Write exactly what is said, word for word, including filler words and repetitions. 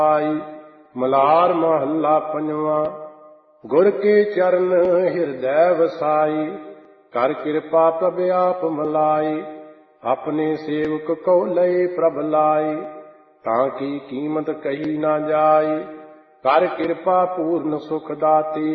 ਆਈ। ਮਲਾਰ ਮਹੱਲਾ ਪੰਜਵਾਂ। ਗੁਰ ਕੇ ਚਰਨ ਹਿਰਦੈ ਵਸਾਈ, ਕਰ ਕਿਰਪਾ ਪ੍ਰਭ ਆਪ ਮਲਾਈ। ਆਪਣੇ ਸੇਵਕ ਕਉ ਲਏ ਪ੍ਰਭ ਲਾਈ, ਤਾਂ ਕੀ ਕੀਮਤ ਕਹੀ ਨਾ ਜਾਈ। ਕਰ ਕਿਰਪਾ ਪੂਰਨ ਸੁਖ ਦਾਤੇ,